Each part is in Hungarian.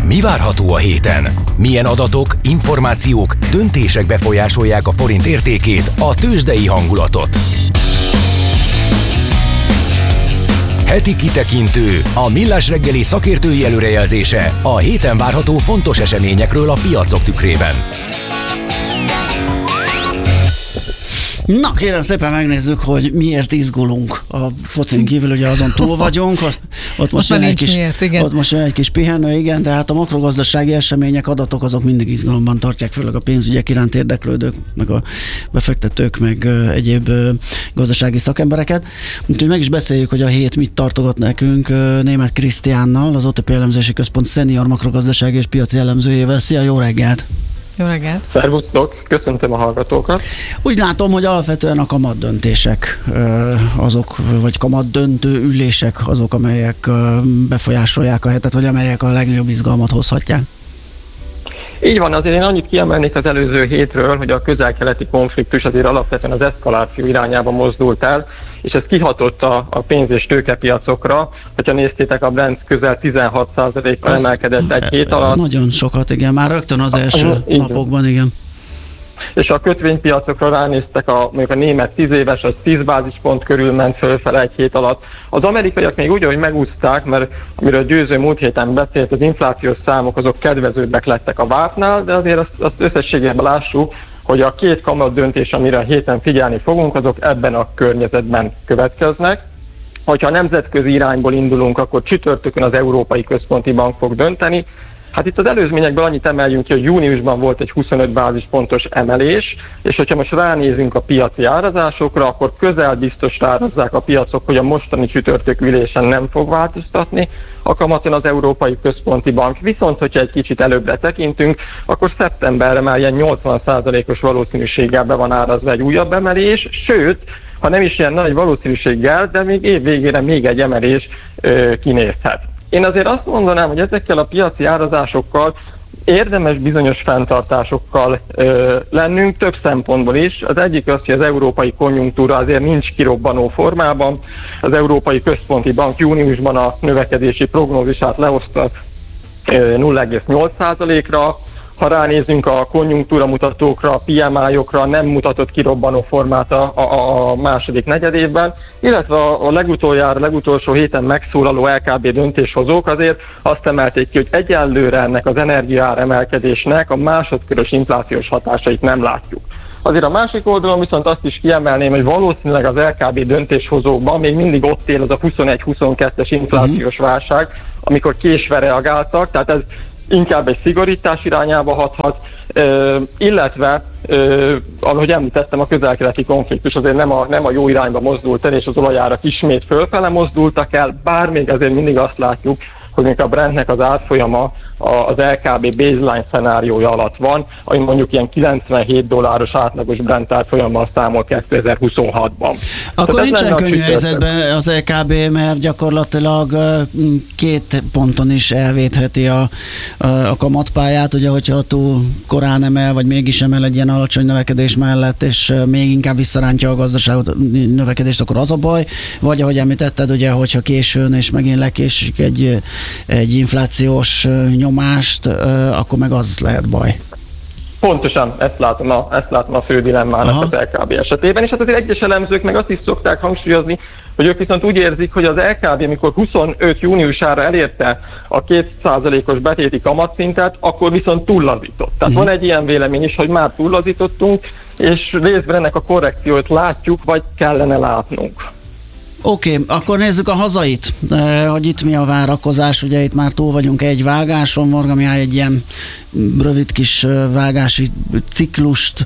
Mi várható a héten? Milyen adatok, információk, döntések befolyásolják a forint értékét, a tőzsdei hangulatot? Heti kitekintő, a Millás reggeli szakértői előrejelzése a héten várható fontos eseményekről a piacok tükrében. Na, kérem szépen megnézzük, hogy miért izgulunk. A focin kívül ugye azon túl vagyunk, ott most jön egy kis pihenő, igen, de hát a makrogazdasági események, adatok azok mindig izgalomban tartják, főleg a pénzügyek iránt érdeklődők, meg a befektetők, meg egyéb gazdasági szakembereket. Úgyhogy meg is beszéljük, hogy a hét mit tartogat nekünk Németh Krisztiánnal, az OTP elemzési központ szenior makrogazdasági és piaci elemzőjével. Szia, jó reggelt! Jó reggelt! Szervusztok, köszöntöm a hallgatókat. Úgy látom, hogy alapvetően a kamatdöntések azok, vagy kamatdöntő ülések azok, amelyek befolyásolják a hetet, vagy amelyek a legnagyobb izgalmat hozhatják. Így van, azért én annyit kiemelnék az előző hétről, hogy a közel-keleti konfliktus azért alapvetően az eszkaláció irányába mozdult el, és ez kihatott a pénz- és tőkepiacokra. Hogyha néztétek, a Brent közel 16%-kal emelkedett egy hét alatt. Nagyon sokat, igen, már rögtön az első napokban, igen. És a kötvénypiacokra ránéztek, mondjuk a német 10 éves, az 10 bázispont körül ment fölfele egy hét alatt. Az amerikaiak még úgy, hogy megúszták, mert amiről Győző múlt héten beszélt, az inflációs számok azok kedvezőbbek lettek a vártnál, de azért azt összességében lássuk, hogy a két kamat döntés, amire a héten figyelni fogunk, azok ebben a környezetben következnek. Hogyha a nemzetközi irányból indulunk, akkor csütörtökön az Európai Központi Bank fog dönteni. Hát itt az előzményekből annyit emeljünk ki, hogy júniusban volt egy 25 bázispontos emelés, és hogyha most ránézünk a piaci árazásokra, akkor közel biztos árazzák a piacok, hogy a mostani csütörtök ülésen nem fog változtatni a kamaton az Európai Központi Bank. Viszont, hogyha egy kicsit előbbre tekintünk, akkor szeptemberre már ilyen 80%-os valószínűséggel be van árazva egy újabb emelés, sőt, ha nem is ilyen nagy valószínűséggel, de még év végére még egy emelés kinézhet. Én azért azt mondanám, hogy ezekkel a piaci árazásokkal érdemes bizonyos fenntartásokkal lennünk, több szempontból is. Az egyik az, hogy az európai konjunktúra azért nincs kirobbanó formában. Az Európai Központi Bank júniusban a növekedési prognózisát lehozta 0,8%-ra. Ha ránézünk a konjunktúra mutatókra, a PMI-okra, nem mutatott kirobbanó formát a második negyedévben, illetve a legutolsó héten megszólaló LKB döntéshozók azért azt emelték ki, hogy egyelőre ennek az energiaár emelkedésnek a másodkörös inflációs hatásait nem látjuk. Azért a másik oldalon viszont azt is kiemelném, hogy valószínűleg az LKB döntéshozókban még mindig ott él az a 21-22-es inflációs válság, amikor késve reagáltak, tehát ez inkább egy szigorítás irányába hathat, illetve, ahogy említettem, a közel-keleti konfliktus azért nem a jó irányba mozdult el, és az olajárak ismét fölfele mozdultak el, bár még azért mindig azt látjuk, hogy a Brentnek az árfolyama az LKB baseline szenáriója alatt van, ami mondjuk ilyen $97 átlagos Brent árfolyammal számol 2026-ban. Akkor nincsen könnyű helyzetben az LKB, mert gyakorlatilag 2 ponton is elvétheti a kamatpályát, ugye, hogyha túl korán emel, vagy mégis emel egy ilyen alacsony növekedés mellett, és még inkább visszarántja a gazdaságot, növekedést, akkor az a baj, vagy ahogy említetted, ugye, hogyha későn és megint lekésik egy inflációs nyomást, akkor meg az lehet baj. Pontosan, ezt látom a fő dilemmának az LKB esetében, és hát azért egyes elemzők meg azt is szokták hangsúlyozni, hogy ők viszont úgy érzik, hogy az LKB, amikor 25 júniusára elérte a 2%-os betéti kamatszintet, akkor viszont túllazított. Tehát van egy ilyen vélemény is, hogy már túllazítottunk, és részben ennek a korrekciót látjuk, vagy kellene látnunk. Oké, akkor nézzük a hazait, hogy itt mi a várakozás. Ugye itt már túl vagyunk egy vágáson, Varga Mihály egy ilyen rövid kis vágási ciklust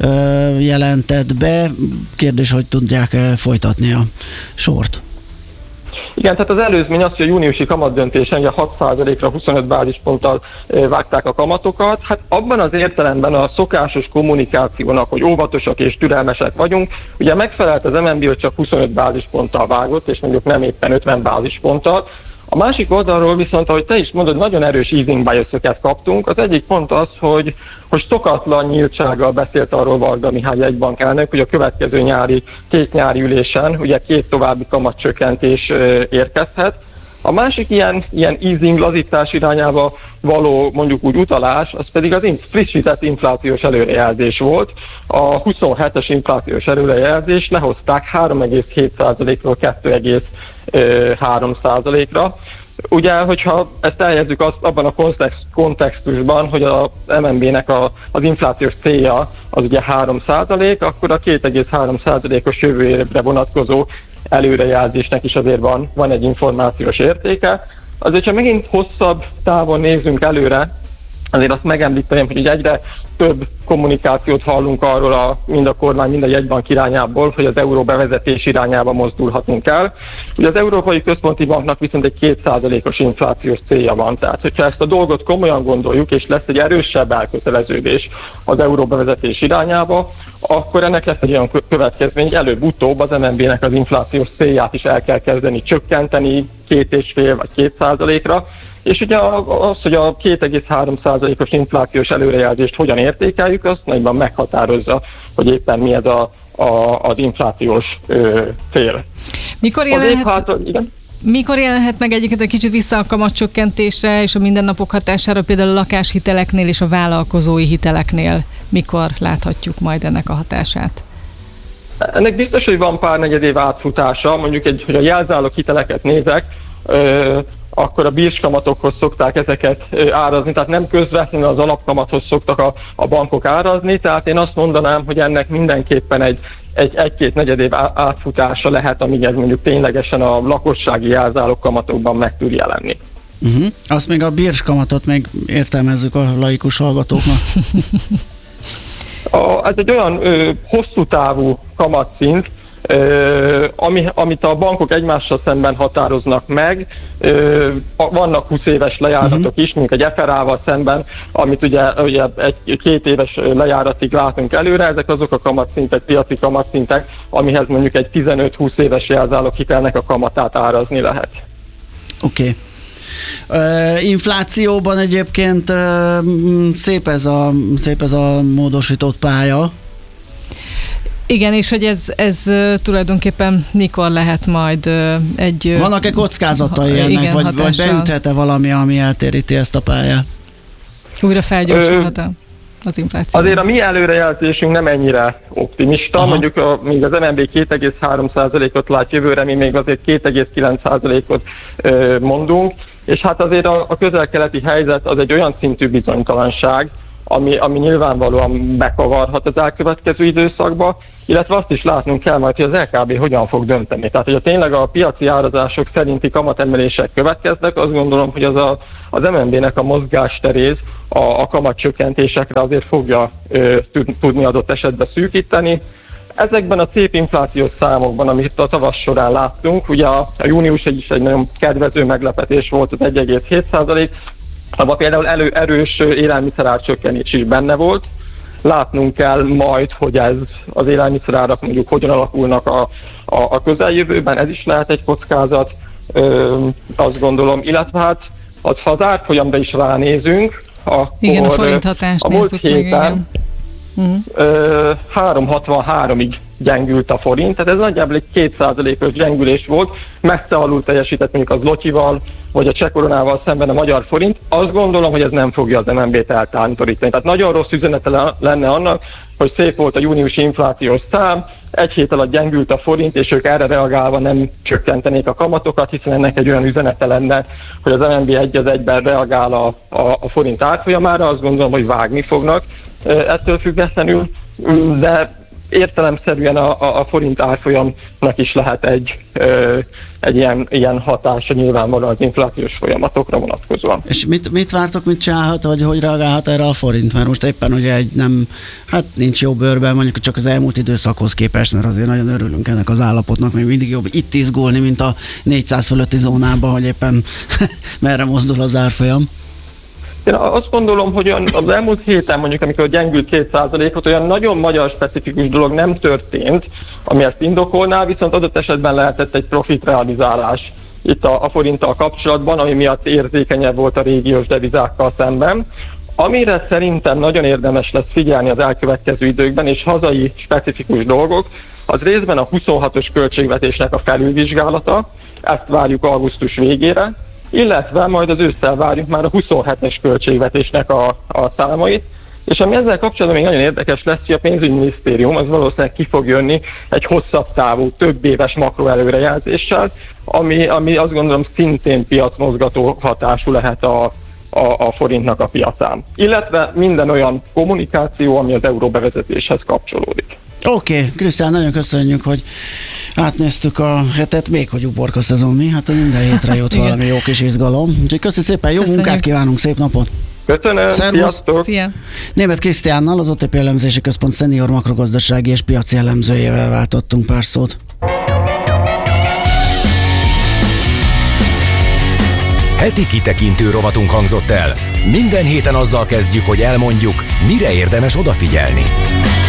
jelentett be. Kérdés, hogy tudják folytatni a sort. Igen, tehát az előzmény az, hogy a júniusi kamatdöntésen ugye 6%-ra 25 bázisponttal vágták a kamatokat. Hát abban az értelemben a szokásos kommunikációnak, hogy óvatosak és türelmesek vagyunk, ugye megfelelt az MNB, hogy csak 25 bázisponttal vágott, és mondjuk nem éppen 50 bázisponttal. A másik oldalról viszont, ahogy te is mondod, nagyon erős easing bias-öket kaptunk. Az egyik pont az, hogy szokatlan nyíltsággal beszélt arról Varga Mihály jegybankelnök, hogy a következő két nyári ülésen ugye 2 további kamatcsökkentés érkezhet. A másik ilyen easing, lazítás irányába való mondjuk úgy utalás, az pedig az frissített inflációs előrejelzés volt. A 27-es inflációs előrejelzést lehozták 3,7%-ról 2,3%-ra. Ugye, hogyha ezt elhelyezzük abban a kontextusban, hogy az MNB-nek az inflációs célja az ugye 3%, akkor a 2,3%-os jövő évre vonatkozó előrejelzésnek is azért van egy információs értéke. Azért, ha megint hosszabb távon nézzünk előre, azért azt megemlíteném, hogy egyre több kommunikációt hallunk arról mind a kormány, mind a jegybank irányából, hogy az euró bevezetés irányába mozdulhatunk el. Ugye az Európai Központi Banknak viszont egy 2%-os inflációs célja van. Tehát, hogyha ezt a dolgot komolyan gondoljuk, és lesz egy erősebb elköteleződés az euró bevezetés irányába, akkor ennek lesz egy olyan következmény, hogy előbb-utóbb az MNB-nek az inflációs célját is el kell kezdeni csökkenteni 2,5 vagy 2%-ra, és ugye az, hogy a 2,3%-os inflációs előrejelzést hogyan értékeljük, azt nagyban meghatározza, hogy éppen mi ez az inflációs cél. Mikor jelenhet meg egyébként egy kicsit vissza a kamatcsökkentésre és a mindennapok hatására, például a lakáshiteleknél és a vállalkozói hiteleknél? Mikor láthatjuk majd ennek a hatását? Ennek biztos, hogy van pár negyedév átfutása, mondjuk hogy a jelzálog hiteleket nézek, akkor a bírskamatokhoz szokták ezeket árazni, tehát nem közvetlenül az alapkamathoz szoktak a bankok árazni, tehát én azt mondanám, hogy ennek mindenképpen egy-két negyedév átfutása lehet, amíg ez mondjuk ténylegesen a lakossági jelzálog kamatokban meg tud jelenni. Azt még a bírskamatot még értelmezzük a laikus hallgatóknak. Ez egy olyan hosszú távú kamatszint, amit a bankok egymással szemben határoznak meg. Vannak 20 éves lejáratok is, mint egy FRA-val szemben, amit ugye egy 2 éves lejáratig látunk előre. Ezek azok a kamatszintek, piaci kamatszintek, amihez mondjuk egy 15-20 éves jelzáloghitelnek a kamatát árazni lehet. Oké. Inflációban egyébként szép ez a módosított pálya. Igen, és hogy ez tulajdonképpen mikor lehet majd egy... Vannak-e kockázatai ennek, vagy beüthet-e valami, ami eltéríti ezt a pályát? Újra felgyorsulhat az infláció. Azért a mi előrejelzésünk nem ennyire optimista, aha. Mondjuk még az MNB 2,3%-ot lát jövőre, mi még azért 2,9%-ot mondunk, és hát azért a közel-keleti helyzet az egy olyan szintű bizonytalanság, ami nyilvánvalóan bekavarhat az elkövetkező időszakba, illetve azt is látnunk kell majd, hogy az LKB hogyan fog dönteni. Tehát, hogyha tényleg a piaci árazások szerinti kamatemelések következnek, azt gondolom, hogy az MNB-nek a mozgásteréz a kamatcsökkentésekre azért fogja tudni adott esetben szűkíteni. Ezekben a szép inflációs számokban, amit a tavasz során láttunk, ugye a június is egy nagyon kedvező meglepetés volt, az 1,7%, abban például erős élelmiszerárcsökkenés is benne volt. Látnunk kell majd, hogy ez az élelmiszerárak mondjuk hogyan alakulnak a közeljövőben, ez is lehet egy kockázat, azt gondolom, illetve hát ha az árfolyamra is ránézünk, akkor igen, a forint hatást a múlt héten 3,63-ig gyengült a forint, tehát ez nagyjából egy 2%-os gyengülés volt, messze alul teljesített mondjuk az zlotyival, vagy a cseh koronával szemben a magyar forint. Azt gondolom, hogy ez nem fogja az MNB-t eltántorítani. Tehát nagyon rossz üzenete lenne annak, hogy szép volt a júniusi inflációs szám, egy hét alatt gyengült a forint, és ők erre reagálva nem csökkentenék a kamatokat, hiszen ennek egy olyan üzenete lenne, hogy az MNB egy az egyben reagál a forint árfolyamára. Azt gondolom, hogy vágni fognak ettől függetlenül, de értelemszerűen a forint árfolyamnak is lehet egy ilyen hatása nyilvánvalóan az inflációs folyamatokra vonatkozóan. És mit vártok, mit csinálhat, vagy hogy reagálhat erre a forint? Mert most éppen ugye nincs jó bőrben, mondjuk csak az elmúlt időszakhoz képest, mert azért nagyon örülünk ennek az állapotnak, még mindig jobb itt izgulni, mint a 400 fölötti zónában, hogy éppen merre mozdul az árfolyam. Én azt gondolom, hogy az elmúlt héten mondjuk, amikor gyengült 2%-ot, olyan nagyon magyar specifikus dolog nem történt, ami ezt indokolná, viszont adott esetben lehetett egy profitrealizálás itt a forinttal kapcsolatban, ami miatt érzékenyebb volt a régiós devizákkal szemben. Amire szerintem nagyon érdemes lesz figyelni az elkövetkező időkben, és hazai specifikus dolgok, az részben a 26-os költségvetésnek a felülvizsgálata, ezt várjuk augusztus végére, illetve majd az ősszel várjuk már a 27-es költségvetésnek a számait, és ami ezzel kapcsolatban még nagyon érdekes lesz, hogy a pénzügyminisztérium az valószínűleg ki fog jönni egy hosszabb távú, több éves makroelőrejelzéssel, ami azt gondolom szintén piacmozgató hatású lehet a forintnak a piacán. Illetve minden olyan kommunikáció, ami az euró bevezetéshez kapcsolódik. Oké, Krisztián, nagyon köszönjük, hogy átnéztük a hetet, még hogy uborka szezon mi, hát minden hétre jött valami jó kis izgalom. Úgyhogy köszi szépen, jó munkát kívánunk, szép napot! Köszönöm, sziasztok! Szia. Németh Krisztiánnal, az OTP Elemzési Központ szenior makrogazdasági és piaci elemzőjével váltottunk pár szót. Heti kitekintő rovatunk hangzott el. Minden héten azzal kezdjük, hogy elmondjuk, mire érdemes odafigyelni.